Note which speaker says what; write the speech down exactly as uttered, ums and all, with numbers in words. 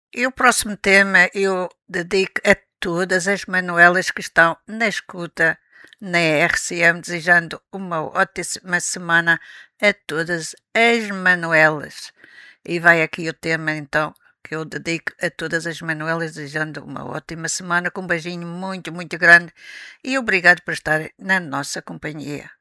Speaker 1: E o próximo tema eu dedico a todas as Manuelas que estão na escuta na R C M, desejando uma ótima semana a todas as Manuelas. E vai aqui o tema então que eu dedico a todas as Manuelas, desejando uma ótima semana, com um beijinho muito, muito grande e obrigado por estar na nossa companhia.